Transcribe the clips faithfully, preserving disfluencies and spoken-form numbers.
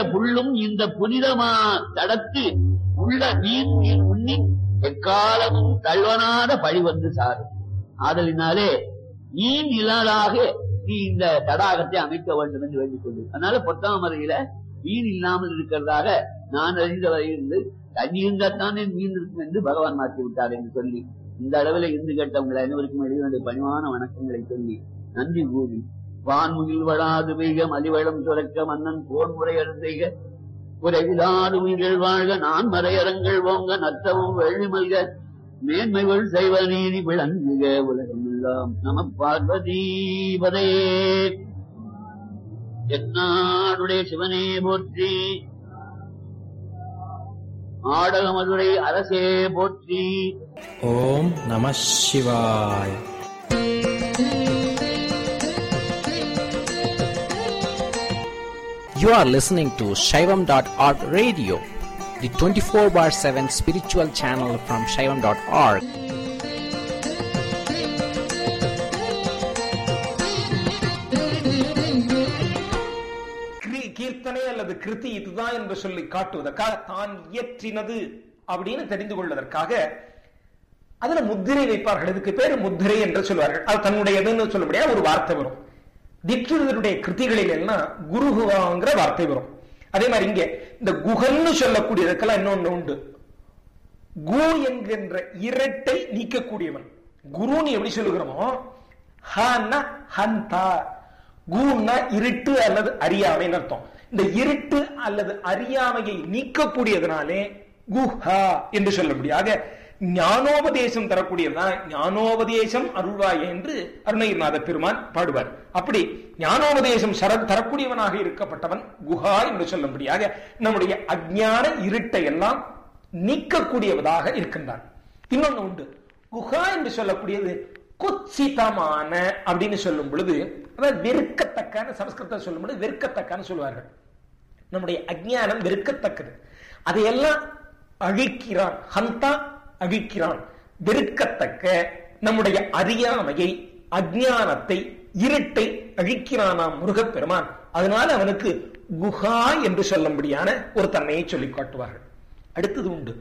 புள்ளும் இந்த புனிதமா தடத்து உள்ள நீர் நீர் உண்ணி எக்காலமும் தள்வனாத பழி வந்து சாரும். ஆதலினாலே நீர் இல்லாதாக நீ இந்த தடாகத்தை அமைக்க வேண்டும் என்று வேண்டிக் கொண்டு, அதனால பொத்தாமரையில மீன் இல்லாமல் இருக்கிறதாக நான் அறிந்த வரையிருந்து தண்ணி இருந்தால்தானே மீன் இருக்கும் என்று பகவான் மாற்றி விட்டார் என்று சொல்லி, இந்த அளவில் இருந்து கேட்டவங்களை அனைவருக்கும் எழுத வேண்டிய பணிவான வணக்கங்களை சொல்லி நன்றி கூறி, வான்முகில் வளாது பெய்க மலிவளம் சுரக்க மன்னன் போர் முறையர் செய்க உரைவிலாது உயிர்கள் வாழ்க நான் மறையரங்கள் ஓங்க நத்தவும் வெள்ளி மல்க மேன்மைகள் செய்வ நீதி விளங்குக உலகம் எல்லாம் நம பார்வதீபதே. என்னாடுடைய சிவனே போற்றி, ஆடக மதுரை அரசே போற்றி. ஓம் நம சிவாய். You are listening to Shaivam dot org radio, the twenty-four bar seven spiritual channel from Shaivam dot org. கீர்த்தனை அல்லது கிருதி இதுதான் என்று சொல்லி காட்டுவதற்காக, தான் இயற்றினது அப்படின்னு தெரிந்து கொள்வதற்காக அதுல முத்திரை வைப்பார்கள். இதுக்கு பேரு முத்திரை என்று சொல்வார்கள். அது தன்னுடையதுன்னு சொல்ல முடியாது, ஒரு வார்த்தை வரும். திற்றுதலுடைய கிருதிகளில் எல்லாம் குருகுவாங்கிற வார்த்தை வரும். அதே மாதிரி இங்க இந்த குகன்னு சொல்லக்கூடியதுக்கெல்லாம் இன்னொன்னு உண்டு. கு என்கின்ற இரட்டை நீக்கக்கூடியவன். குருன்னு எப்படி சொல்லுகிறோமோ, ஹன்னா ஹந்தா, குன்னா இருட்டு அல்லது அறியாமைன்னு அர்த்தம். இந்த இருட்டு அல்லது அறியாமையை நீக்கக்கூடியதனாலே குஹா என்று சொல்ல முடியாது. ஞானோபதேசம் தரக்கூடியதுதான் ஞானோபதேசம் அருள்வாய் என்று அருணகிரிநாத பெருமான் பாடுவார். அப்படி ஞானோபதேசம் தரக்கூடியவனாக இருக்கப்பட்டவன் குஹா என்று சொல்ல முடியாது. நம்முடைய அஞ்ஞான இருட்டை எல்லாம் நீக்கக்கூடியவதாக இருக்கின்றான். இன்னொன்னு உண்டு, குஹா என்று சொல்லக்கூடியது குத்சிதமான அப்படின்னு சொல்லும் பொழுது, அதாவது வெறுக்கத்தக்கான, சமஸ்கிருதம் சொல்லும் பொழுது வெறுக்கத்தக்கான சொல்வார்கள். நம்முடைய அஞ்ஞானம் வெறுக்கத்தக்கது, அதையெல்லாம் அழிக்கிறான். ஹந்தா அழிக்கிறான். வெறுக்கத்தக்க நம்முடைய அறியாமையை, அஞ்ஞானத்தை, இருட்டை அழிக்கிறானாம் முருகப்பெருமான். அதனால அவனுக்கு குஹா என்று சொல்லும்படியான ஒரு தன்மையை சொல்லி காட்டுவார்கள். அடுத்தது உண்டு,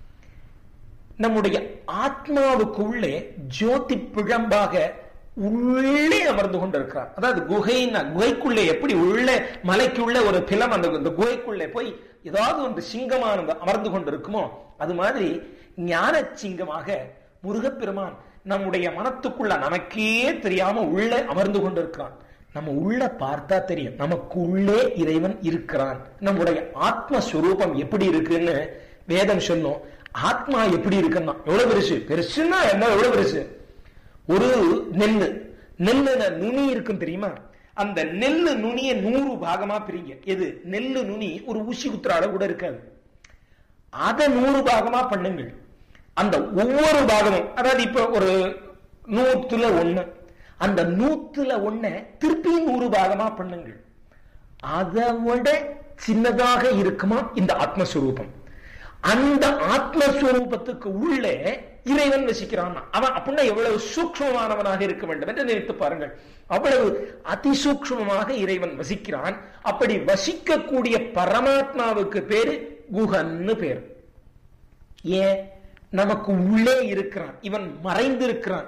நம்முடைய ஆத்மாவுக்குள்ளே ஜோதி பிழம்பாக உள்ளே அமர்ந்து கொண்டிருக்கிறார். அதாவது குகைன்னா, குகைக்குள்ளே எப்படி உள்ளே மலைக்குள்ள ஒரு பிலம் அந்த குகைக்குள்ளே போய் ஏதாவது ஒன்று சிங்கமானது அமர்ந்து கொண்டிருக்குமோ, அது மாதிரி ஞான சிங்கமாக முருகப்பெருமான் நம்முடைய மனத்துக்குள்ள நமக்கே தெரியாம உள்ளே அமர்ந்து கொண்டிருக்கிறான். நம்ம உள்ள பார்த்தா தெரியும் நமக்கு உள்ளே இறைவன் இருக்கிறான். நம்முடைய ஆத்மஸ்வரூபம் எப்படி இருக்குன்னு வேதம் சொன்னோம். ஆத்மா எப்படி இருக்குன்னா எவ்வளவு பெருசு, பெருசுன்னா என்ன, எவ்வளவு பெருசு. ஒரு நெல்லு, நெல்லுல நுனி இருக்கும் தெரியுமா, அந்த நெல்லு நுனிய நூறு பாகமா பிரிங்க. எது நெல்லு நுனி ஒரு ஊசி குத்துறால கூட இருக்காது, அதை நூறு பாகமா பண்ணுங்கள். அந்த ஒவ்வொரு பாகமும், அதாவது இப்ப ஒரு நூத்துல ஒண்ணு, அந்த நூத்துல ஒண்ண திருப்பி நூறு பாகமா பண்ணுங்கள். அதை விட சின்னதாக இருக்குமா இந்த ஆத்மஸ்வரூபம். அந்த ஆத்மஸ்வரூபத்துக்கு உள்ளே இறைவன் வசிக்கிறான். அவன் அப்படின்னா எவ்வளவு சூக்ஷ்மமானவனாக இருக்க வேண்டும் என்று நினைத்து பாருங்கள். அவ்வளவு அதிசூக்ஷ்மமாக இறைவன் வசிக்கிறான். அப்படி வசிக்கக்கூடிய பரமாத்மாவுக்கு பேரு குஹன்னு பேர். ஏன்? நமக்கு உள்ளே இருக்கிறான், இவன் மறைந்திருக்கிறான்.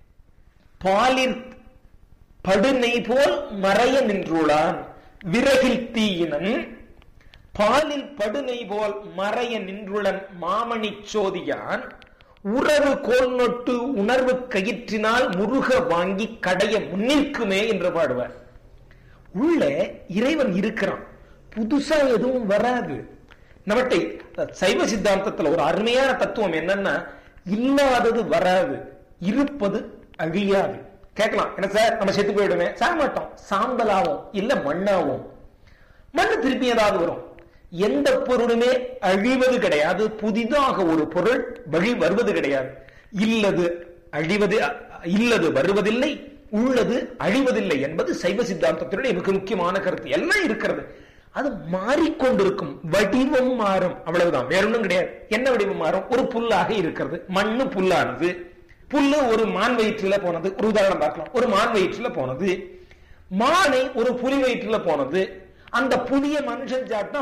பாலில் படுநை போல் மறைய நின்றுள்ளான் விறகில் தீயினன், பாலில் படுநை போல் மறைய நின்றுளன் மாமணி சோதியான், உறவு கோல் நொட்டு உணர்வு கயிற்றினால் முருக வாங்கி கடைய முன்னிற்குமே என்று பாடுவார். உள்ளே இறைவன் இருக்கிறான், புதுசா எதுவும் வராது. நம்மட்டை சைவ சித்தாந்தத்துல ஒரு அருமையான தத்துவம் என்னன்னா, இல்லாதது வராது, இருப்பது அழியாது. கேட்கலாம், என்ன சார் நம்ம செத்து போயிடுமே, சாக மாட்டோம், சாம்பலாவும் இல்ல மண்ணாவும். மண்ணு திருப்பி ஏதாவது வரும். எந்த பொருளுமே அழிவது கிடையாது, புதிதாக ஒரு பொருள் வழி வருவது கிடையாது. இல்லது அழிவது, இல்லது வருவதில்லை, உள்ளது அழிவதில்லை என்பது சைவ சித்தாந்தத்தினுடைய மிக முக்கியமான கருத்து. எல்லாம் இருக்கிறது, அது மாறிக்கொண்டிருக்கும், வடிவம் மாறும், அவ்வளவுதான், வேற ஒன்றும் கிடையாது. என்ன வடிவம் மாறும்? ஒரு புல்லாக இருக்கிறது, மண்ணு புல்லானது, புல்லு ஒரு மான் வயிற்றுல போனது, ஒரு உதாரணம் பார்க்கலாம். ஒரு மான் வயிற்றுல போனது, மானை ஒரு புலி வயிற்றுல போனது, அந்த புலிய மனுஷன் சாப்பிட்டா